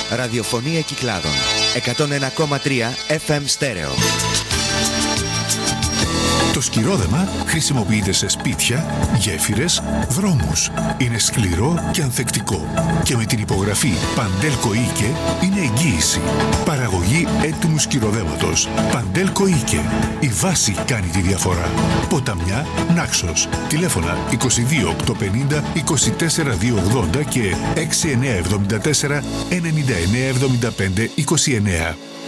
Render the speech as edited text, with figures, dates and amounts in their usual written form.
Ραδιοφωνία Κυκλάδων. 101,3 FM στέρεο. Το σκυρόδεμα χρησιμοποιείται σε σπίτια, γέφυρες, δρόμους. Είναι σκληρό και ανθεκτικό. Και με την υπογραφή Παντέλκο Οίκε είναι εγγύηση. Παραγωγή έτοιμου σκυροδέματος. Παντέλκο Οίκε. Η βάση κάνει τη διαφορά. Ποταμιά, Νάξος. Τηλέφωνα 22 850 24 280 και 6974 99 75 29.